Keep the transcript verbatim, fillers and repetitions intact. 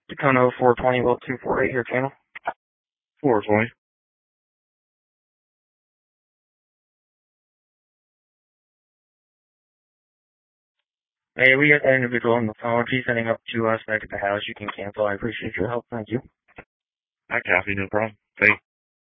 Tacoma four twenty, Will two four eight here, channel. four twenty. Hey, we got that individual on the phone. He's sending up to us back at the house. You can cancel. I appreciate your help. Thank you. I copy, no problem. Thanks.